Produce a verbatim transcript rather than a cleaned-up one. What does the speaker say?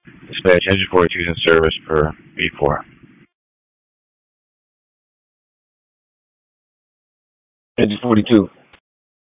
Dispatch engine forty-two is in service per B four. Engine forty-two.